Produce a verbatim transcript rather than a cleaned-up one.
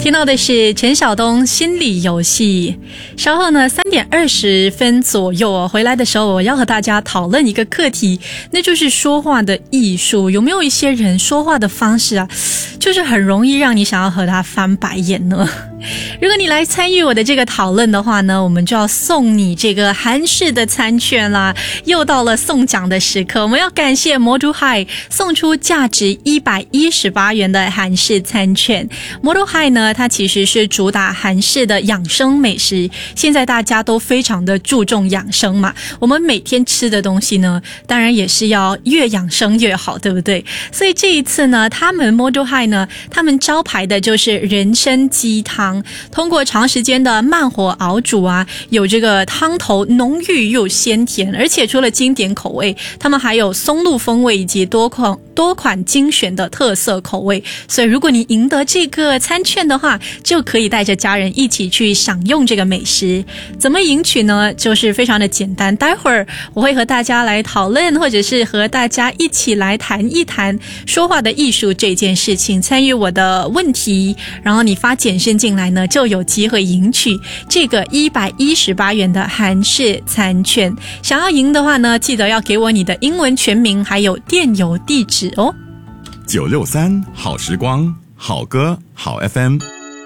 听到的是陈晓东心理游戏。稍后呢三点二十分左右、哦、回来的时候，我要和大家讨论一个课题，那就是说话的艺术。有没有一些人说话的方式啊，就是很容易让你想要和他翻白眼呢？如果你来参与我的这个讨论的话呢，我们就要送你这个韩式的餐券啦。又到了送奖的时刻，我们要感谢Model High送出价值一百一十八元的韩式餐券。Model High 呢，它其实是主打韩式的养生美食，现在大家都非常的注重养生嘛，我们每天吃的东西呢，当然也是要越养生越好，对不对？所以这一次呢，他们 Model High 呢，他们招牌的就是人参鸡汤。通过长时间的慢火熬煮啊，有这个汤头浓郁又鲜甜，而且除了经典口味，他们还有松露风味以及多款多款精选的特色口味。所以如果你赢得这个餐券的话，就可以带着家人一起去享用这个美食。怎么赢取呢？就是非常的简单，待会儿我会和大家来讨论，或者是和大家一起来谈一谈说话的艺术这件事情。参与我的问题，然后你发简讯进来呢，就有机会赢取这个一百一十八元的韩式餐券。想要赢的话呢，记得要给我你的英文全名还有电邮地址哦。 九六三好时光，好歌好 F M。